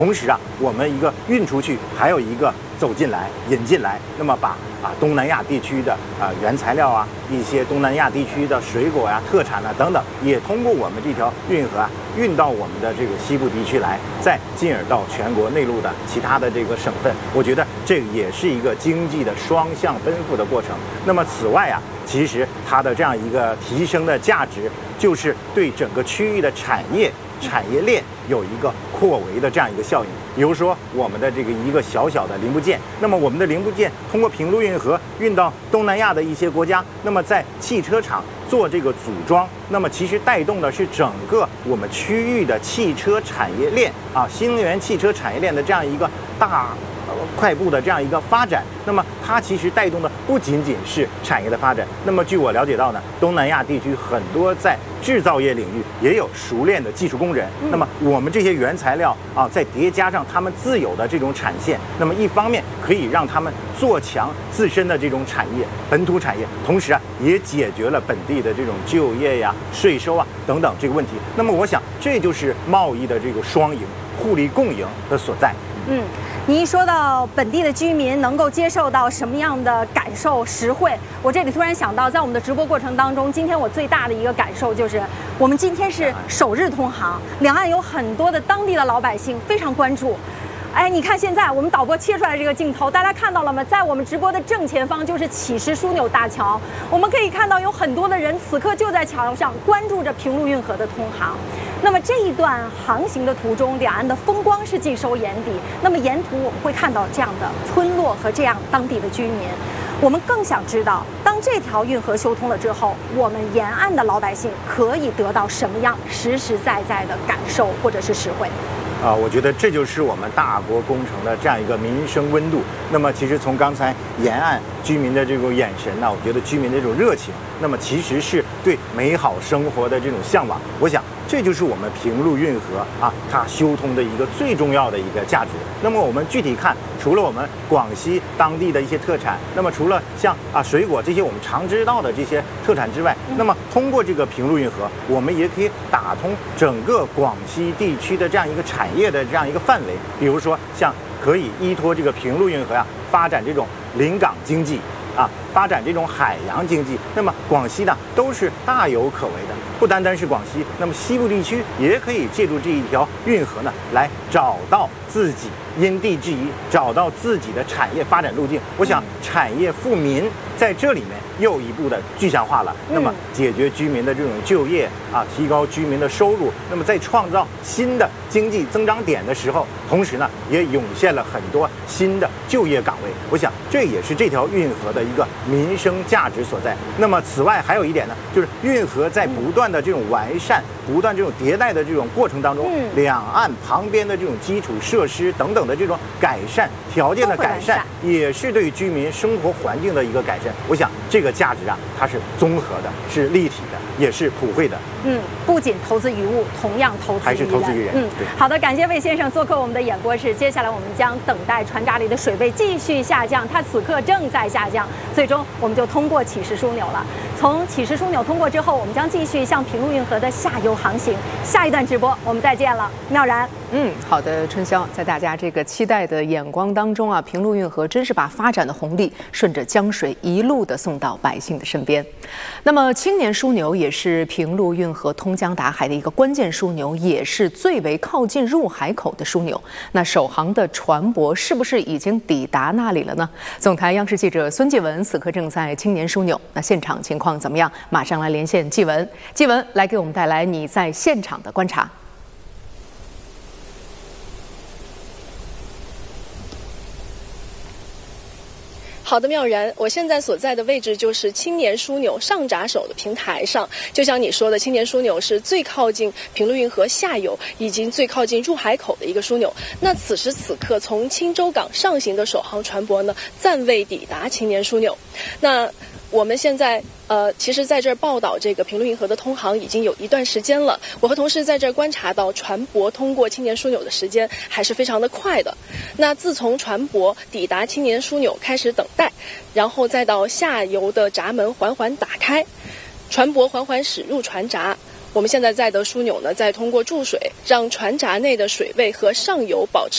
同时啊，我们一个运出去，还有一个走进来、引进来，那么把东南亚地区的原材料啊，一些东南亚地区的水果呀、特产啊等等，也通过我们这条运河运到我们的这个西部地区来，再进而到全国内陆的其他的这个省份。我觉得这也是一个经济的双向奔赴的过程。那么此外啊，其实它的这样一个提升的价值，就是对整个区域的产业链有一个扩围的这样一个效应。比如说我们的这个一个小小的零部件，那么我们的零部件通过平陆运河运到东南亚的一些国家，那么在汽车厂做这个组装，那么其实带动的是整个我们区域的汽车产业链新能源汽车产业链的这样一个快步的这样一个发展。那么它其实带动的不仅仅是产业的发展，那么据我了解到呢，东南亚地区很多在制造业领域也有熟练的技术工人。那么我们这些原材料再叠加上他们自有的这种产线，那么一方面可以让他们做强自身的这种产业，本土产业，同时也解决了本地的这种就业呀、税收等等这个问题。那么我想这就是贸易的这个双赢、互利共赢的所在。 您一说到本地的居民能够接受到什么样的感受实惠，我这里突然想到，在我们的直播过程当中，今天我最大的一个感受就是，我们今天是首日通航，两岸有很多的当地的老百姓非常关注。你看现在我们导播切出来这个镜头，大家看到了吗？在我们直播的正前方就是启石枢纽大桥，我们可以看到有很多的人此刻就在桥上关注着平陆运河的通航。那么这一段航行的途中，两岸的风光是尽收眼底。那么沿途我们会看到这样的村落和这样当地的居民。我们更想知道，当这条运河修通了之后，我们沿岸的老百姓可以得到什么样实实在在的感受或者是实惠？ 我觉得这就是我们大国工程的这样一个民生温度。那么其实从刚才沿岸居民的这种眼神呢，我觉得居民的这种热情，那么其实是对美好生活的这种向往。我想这就是我们平陆运河它修通的一个最重要的一个价值。那么我们具体看，除了我们广西当地的一些特产，那么除了像水果这些我们常知道的这些特产之外，那么通过这个平陆运河，我们也可以打通整个广西地区的这样一个产业的这样一个范围。比如说像可以依托这个平陆运河发展这种临港经济发展这种海洋经济，那么广西呢都是大有可为的。不单单是广西，那么西部地区也可以借助这一条运河呢，来找到自己因地制宜，找到自己的产业发展路径。我想产业富民在这里面又一步的具象化了。那么解决居民的这种就业提高居民的收入，那么在创造新的经济增长点的时候，同时呢也涌现了很多新的就业岗位。我想这也是这条运河的一个民生价值所在。那么此外还有一点呢，就是运河在不断的这种完善、不断这种迭代的这种过程当中，两岸旁边的这种基础设施等等的这种改善条件的改善，也是对居民生活环境的一个改善。我想这个价值它是综合的，是立体的，也是普惠的。 不仅投资于物，同样投资于人， 还是投资于人。 好的，感谢魏先生做客我们的演播室。接下来我们将等待船闸里的水位继续下降，它此刻正在下降，最终我们就通过启石枢纽了。从启石枢纽通过之后，我们将继续向平陆运河的下游航行。下一段直播我们再见了，妙然。 好的，春宵，在大家这个期待的眼光当中平陆运河真是把发展的红利顺着江水一路的送到百姓的身边。那么青年枢纽也是平陆运河通江达海的一个关键枢纽，也是最为靠近入海口的枢纽。那首航的船舶是不是已经抵达那里了呢？总台央视记者孙继文此刻正在青年枢纽，那现场情况怎么样？马上来连线继文，继文来给我们带来你在现场的观察。 好的，妙然，我现在所在的位置就是青年枢纽上闸手的平台上。就像你说的，青年枢纽是最靠近平陆运河下游以及最靠近入海口的一个枢纽。那此时此刻，从青州港上行的首航船舶呢，暂未抵达青年枢纽。那我们现在其实在这儿报道这个平陆运河的通航已经有一段时间了。我和同事在这儿观察到，船舶通过青年枢纽的时间还是非常的快的。那自从船舶抵达青年枢纽开始等待，然后再到下游的闸门缓缓打开，船舶缓缓驶入船闸。我们现在在的枢纽呢，再通过注水，让船闸内的水位和上游保持